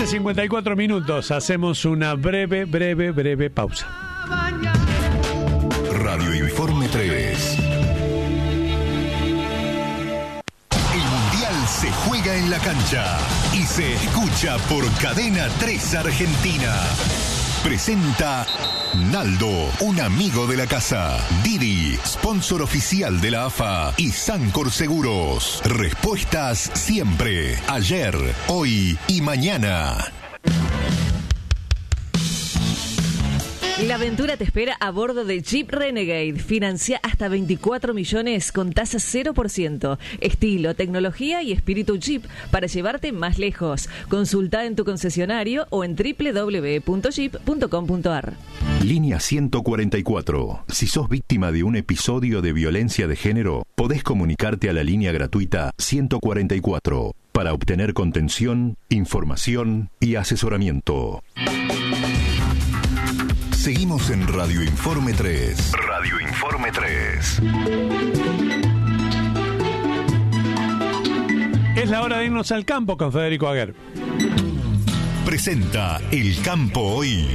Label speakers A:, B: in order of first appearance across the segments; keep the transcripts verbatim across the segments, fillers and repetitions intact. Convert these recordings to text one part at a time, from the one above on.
A: siete cincuenta y cuatro minutos. Hacemos una breve, breve, breve pausa.
B: Radio Informe tres. El Mundial se juega en la cancha y se escucha por Cadena tres Argentina. Presenta Naldo, un amigo de la casa. Didi, sponsor oficial de la A F A. Y Sancor Seguros. Respuestas siempre, ayer, hoy y mañana.
C: La aventura te espera a bordo de Jeep Renegade. Financia hasta veinticuatro millones con tasa cero por ciento. Estilo, tecnología y espíritu Jeep para llevarte más lejos. Consulta en tu concesionario o en doble u doble u doble u punto jeep punto com punto a r.
B: Línea ciento cuarenta y cuatro. Si sos víctima de un episodio de violencia de género, podés comunicarte a la línea gratuita ciento cuarenta y cuatro para obtener contención, información y asesoramiento. Seguimos en Radio Informe tres. Radio Informe tres.
A: Es la hora de irnos al campo con Federico Aguer.
B: Presenta El Campo Hoy.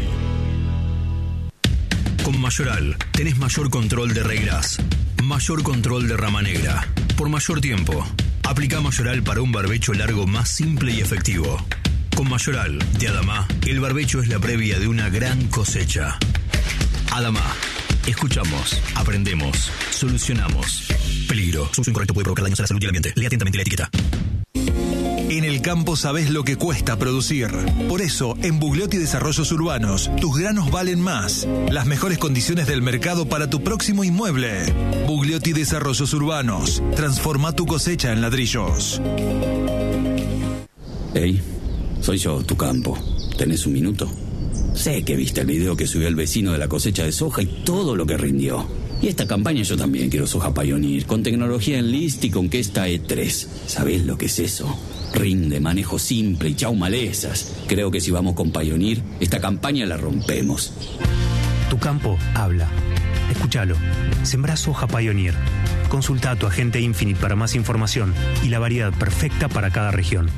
D: Con Mayoral tenés mayor control de regras, mayor control de rama negra, por mayor tiempo. Aplica Mayoral para un barbecho largo más simple y efectivo. Con Mayoral de Adama, el barbecho es la previa de una gran cosecha. Adama, escuchamos, aprendemos, solucionamos. Peligro, su uso incorrecto puede provocar daños a la salud y al ambiente. Lea atentamente la etiqueta.
E: En el campo sabés lo que cuesta producir. Por eso, en Bugliotti Desarrollos Urbanos, tus granos valen más. Las mejores condiciones del mercado para tu próximo inmueble. Bugliotti Desarrollos Urbanos. Transforma tu cosecha en ladrillos.
F: Hey, soy yo, tu campo. ¿Tenés un minuto? Sé que viste el video que subió el vecino de la cosecha de soja y todo lo que rindió. Y esta campaña yo también quiero soja Pioneer, con tecnología Enlist y con Kesta E tres. ¿Sabés lo que es eso? Rinde, manejo simple y chau malezas. Creo que si vamos con Pioneer, esta campaña la rompemos.
G: Tu campo habla. Escúchalo. Sembrá soja Pioneer. Consulta a tu agente Infinite para más información y la variedad perfecta para cada región.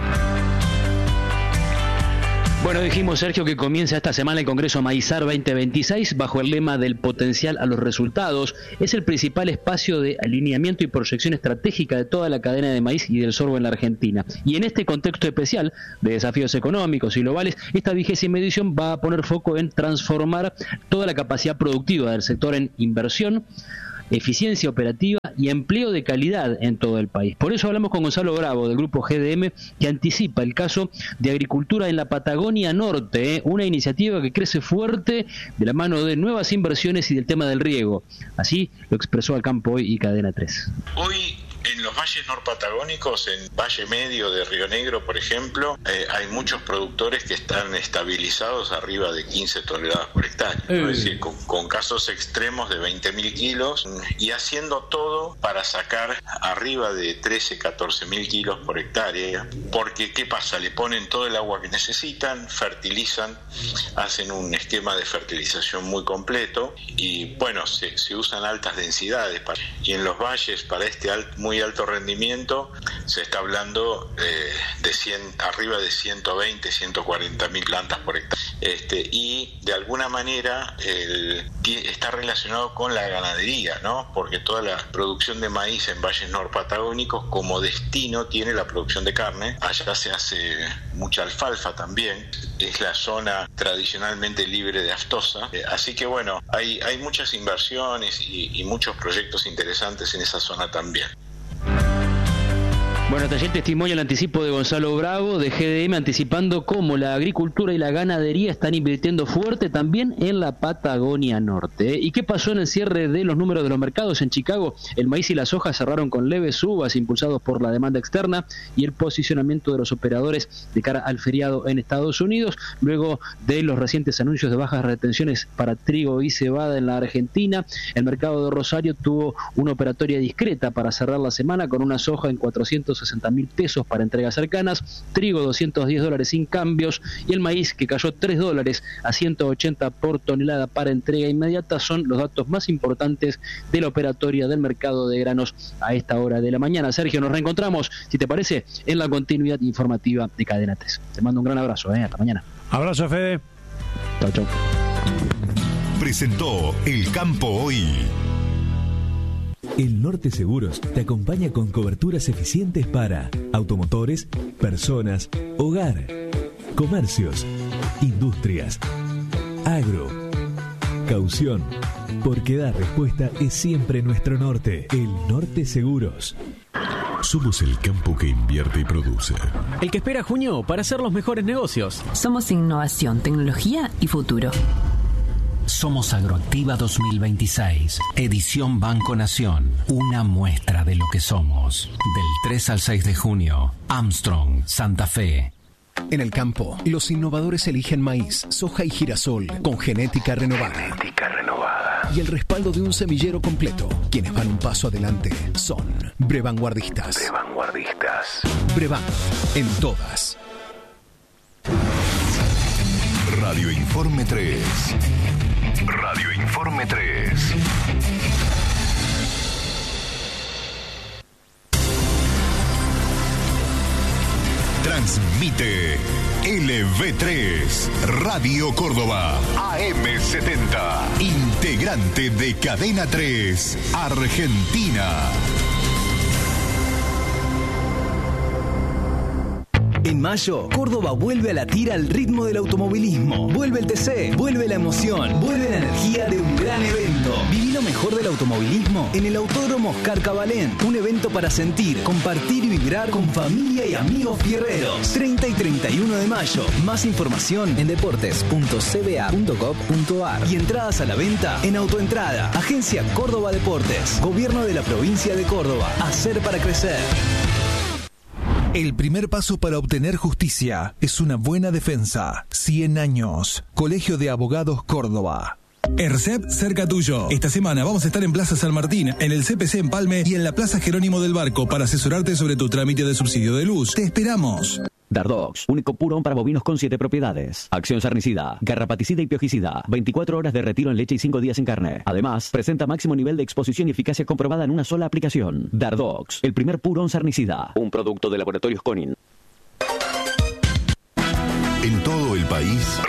H: Bueno, dijimos, Sergio, que comienza esta semana el Congreso Maizar veinte veintiséis bajo el lema del potencial a los resultados. Es el principal espacio de alineamiento y proyección estratégica de toda la cadena de maíz y del sorgo en la Argentina. Y en este contexto especial de desafíos económicos y globales, esta vigésima edición va a poner foco en transformar toda la capacidad productiva del sector en inversión, eficiencia operativa y empleo de calidad en todo el país. Por eso hablamos con Gonzalo Bravo del grupo G D M, que anticipa el caso de agricultura en la Patagonia Norte, ¿eh? Una iniciativa que crece fuerte de la mano de nuevas inversiones y del tema del riego. Así lo expresó Al Campo Hoy y Cadena tres.
I: Hoy en los valles norpatagónicos, en Valle Medio de Río Negro, por ejemplo, eh, hay muchos productores que están estabilizados arriba de quince toneladas por hectárea, ¿no? Es decir, con, con casos extremos de veinte mil kilos y haciendo todo para sacar arriba de trece, catorce mil kilos por hectárea, porque ¿qué pasa? Le ponen todo el agua que necesitan, fertilizan, hacen un esquema de fertilización muy completo y bueno, se, se usan altas densidades para, y en los valles para este alto, muy alto rendimiento se está hablando eh, de cien, arriba de ciento veinte, ciento cuarenta mil plantas por hectárea, este, y de alguna manera el, está relacionado con la ganadería, ¿no? Porque toda la producción de maíz en valles norpatagónicos como destino tiene la producción de carne. Allá se hace mucha alfalfa también, es la zona tradicionalmente libre de aftosa, eh, así que bueno, hay, hay muchas inversiones y, y muchos proyectos interesantes en esa zona también.
H: Bueno, hasta allí el testimonio, el anticipo de Gonzalo Bravo de G D M, anticipando cómo la agricultura y la ganadería están invirtiendo fuerte también en la Patagonia Norte. ¿Y qué pasó en el cierre de los números de los mercados en Chicago? El maíz y la soja cerraron con leves subas impulsados por la demanda externa y el posicionamiento de los operadores de cara al feriado en Estados Unidos, luego de los recientes anuncios de bajas retenciones para trigo y cebada en la Argentina. El mercado de Rosario tuvo una operatoria discreta para cerrar la semana con una soja en cuatrocientos sesenta mil pesos para entregas cercanas, trigo doscientos diez dólares sin cambios y el maíz que cayó tres dólares a ciento ochenta por tonelada para entrega inmediata. Son los datos más importantes de la operatoria del mercado de granos a esta hora de la mañana. Sergio, nos reencontramos, si te parece, en la continuidad informativa de Cadena tres. Te mando un gran abrazo, ¿eh? Hasta mañana.
A: Abrazo, Fede.
H: Chau, chau.
B: Presentó El Campo Hoy.
J: El Norte Seguros te acompaña con coberturas eficientes para automotores, personas, hogar, comercios, industrias, agro, caución, porque dar respuesta es siempre nuestro norte. El Norte Seguros.
B: Somos el campo que invierte y produce.
K: El que espera junio para hacer los mejores negocios.
L: Somos innovación, tecnología y futuro.
M: Somos Agroactiva dos mil veintiséis, edición Banco Nación, una muestra de lo que somos. Del tres al seis de junio, Armstrong, Santa Fe.
N: En el campo, los innovadores eligen maíz, soja y girasol con genética renovada.
M: Genética renovada.
N: Y el respaldo de un semillero completo. Quienes van un paso adelante son Brevanguardistas.
M: Brevanguardistas.
N: Brevan, en todas.
B: Radio Informe tres. Radio Informe tres. Transmite L V tres, Radio Córdoba, A M setenta, integrante de Cadena tres, Argentina.
O: En mayo, Córdoba vuelve a latir al ritmo del automovilismo. Vuelve el T C, vuelve la emoción, vuelve la energía de un gran evento. Viví lo mejor del automovilismo en el Autódromo Oscar Cabalén. Un evento para sentir, compartir y vibrar con familia y amigos fierreros. treinta y treinta y uno de mayo. Más información en deportes punto c b a punto gov punto a r y entradas a la venta en Autoentrada. Agencia Córdoba Deportes. Gobierno de la provincia de Córdoba. Hacer para crecer.
E: El primer paso para obtener justicia es una buena defensa. cien años. Colegio de Abogados Córdoba. ERCEP cerca tuyo. Esta semana vamos a estar en Plaza San Martín, en el C P C Empalme y en la Plaza Jerónimo del Barco para asesorarte sobre tu trámite de subsidio de luz. Te esperamos.
P: Dardox, único purón para bovinos con siete propiedades. Acción sarnicida, garrapaticida y piojicida. veinticuatro horas de retiro en leche y cinco días en carne. Además, presenta máximo nivel de exposición y eficacia comprobada en una sola aplicación. Dardox, el primer purón sarnicida. Un producto de Laboratorios Conin.
B: En todo el país,